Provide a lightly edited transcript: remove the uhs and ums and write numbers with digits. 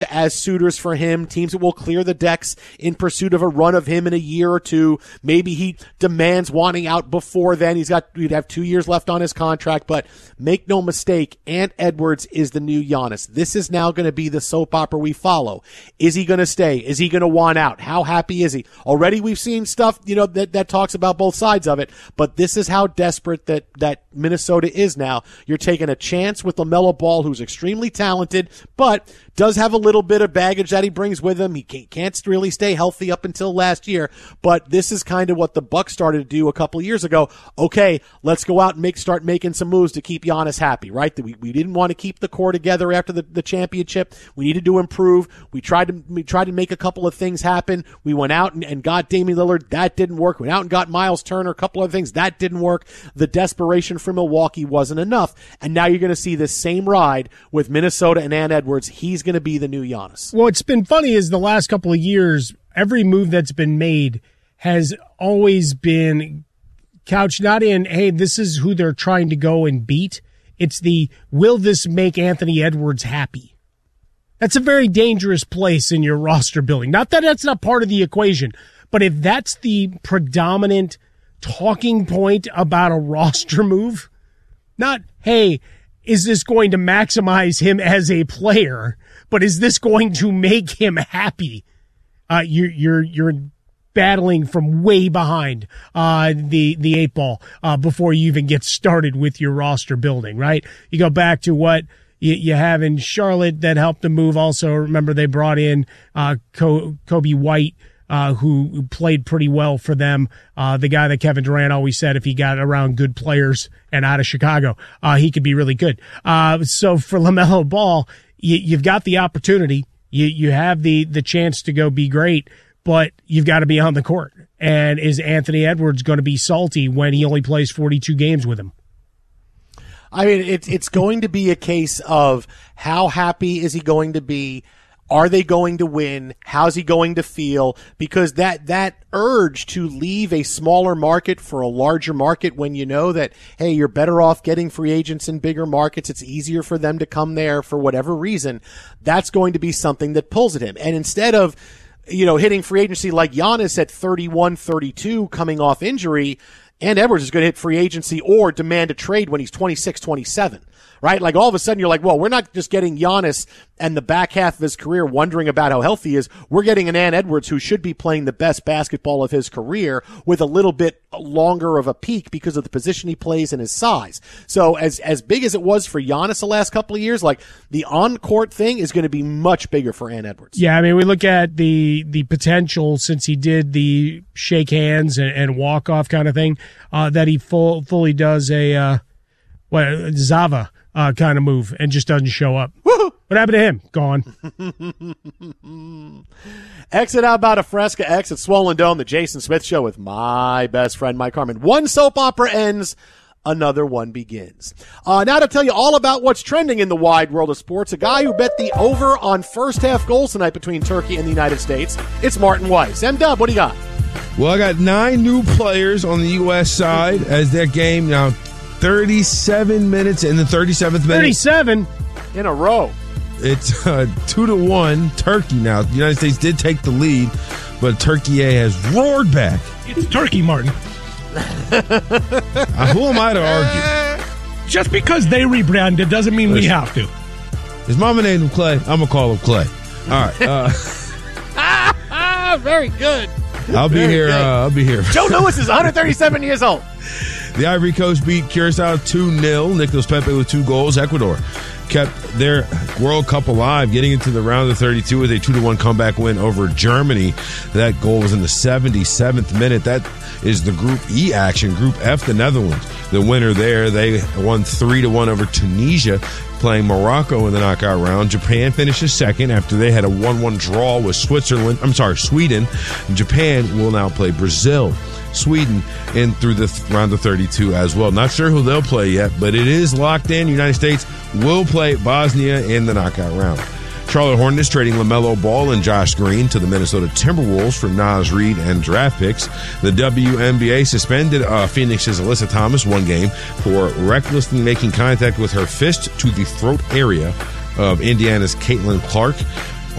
as suitors for him, teams that will clear the decks in pursuit of a run of him in a year or two. Maybe he demands wanting out before then. He'd have 2 years left on his contract, but make no mistake, Ant Edwards is the new Giannis. This is now going to be the soap opera we follow. Is he going to stay? Is he going to want out? How happy is he? Already we've seen stuff, that talks about both sides of it, but this is how desperate that Minnesota is now. You're taking a chance with LaMelo Ball, who's extremely talented, but does have a little bit of baggage that he brings with him. He can't really stay healthy up until last year, but this is kind of what the Bucks started to do a couple of years ago. Okay, let's go out and start making some moves to keep Giannis happy, right? We didn't want to keep the core together after the championship. We needed to improve. We tried to make a couple of things happen. We went out and got Damian Lillard. That didn't work. We went out and got Miles Turner, a couple of things. That didn't work. The desperation for Milwaukee wasn't enough. And now you're going to see this same ride with Minnesota and Ant Edwards. He's going to be the new Giannis. What's been funny is the last couple of years, every move that's been made has always been couched not in, hey, this is who they're trying to go and beat. It's will this make Anthony Edwards happy? That's a very dangerous place in your roster building. Not that that's not part of the equation, but if that's the predominant talking point about a roster move, not, hey, is this going to maximize him as a player, but is this going to make him happy? You're battling from way behind the eight ball before you even get started with your roster building, right? You go back to what you have in Charlotte that helped the move. Also, remember they brought in Kobe White, who played pretty well for them. The guy that Kevin Durant always said if he got around good players and out of Chicago, he could be really good. So for LaMelo Ball, you've got the opportunity. You have the chance to go be great, but you've got to be on the court. And is Anthony Edwards going to be salty when he only plays 42 games with him? I mean, it's going to be a case of how happy is he going to be? Are they going to win? How's he going to feel? Because that urge to leave a smaller market for a larger market when you know that, hey, you're better off getting free agents in bigger markets. It's easier for them to come there for whatever reason. That's going to be something that pulls at him. And instead of, hitting free agency like Giannis at 31, 32 coming off injury, Ant Edwards is going to hit free agency or demand a trade when he's 26, 27. Right? Like all of a sudden you're like, well, we're not just getting Giannis and the back half of his career wondering about how healthy he is. We're getting an Ant Edwards who should be playing the best basketball of his career with a little bit longer of a peak because of the position he plays and his size. So as big as it was for Giannis the last couple of years, like the on-court thing is going to be much bigger for Ant Edwards. Yeah, I mean, we look at the potential since he did the shake hands and walk-off kind of thing, that he fully does a Zava kind of move and just doesn't show up. Woo-hoo! What happened to him? Gone. Exit out about a Fresca, exit Swollen Dome, the Jason Smith Show with my best friend, Mike Harmon. One soap opera ends, another one begins. Now to tell you all about what's trending in the wide world of sports, a guy who bet the over on first half goals tonight between Turkey and the United States. It's Martin Weiss. M-Dub, what do you got? Well, I got 9 new players on the U.S. side as their game now 37 minutes in the 37th minute. 37 in a row. It's 2-1 Turkey now. The United States did take the lead, but Turkey has roared back. It's Turkey, Martin. Who am I to argue? Just because they rebranded doesn't mean we have to. His mama named him Clay. I'm going to call him Clay. All right. Very good. I'll be here. I'll be here. Joe Louis is 137 years old. The Ivory Coast beat Curacao 2-0. Nicolas Pepe with 2 goals. Ecuador kept their World Cup alive, getting into the round of 32 with a 2-1 comeback win over Germany. That goal was in the 77th minute. That is the Group E action. Group F, the Netherlands, the winner there. They won 3-1 over Tunisia, playing Morocco in the knockout round. Japan finishes second after they had a 1-1 draw with Sweden. Japan will now play Brazil. Sweden in through the round of 32 as well. Not sure who they'll play yet, but it is locked in. United States will play Bosnia in the knockout round. Charlotte Hornets trading LaMelo Ball and Josh Green to the Minnesota Timberwolves for Naz Reid and draft picks. The WNBA suspended Phoenix's Alyssa Thomas 1 game for recklessly making contact with her fist to the throat area of Indiana's Caitlin Clark.